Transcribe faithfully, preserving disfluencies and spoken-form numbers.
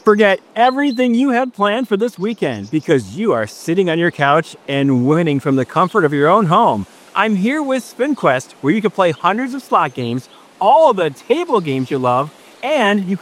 Forget everything you had planned for this weekend because you are sitting on your couch and winning from the comfort of your own home. I'm here with SpinQuest, where you can play hundreds of slot games, all of the table games you love, and you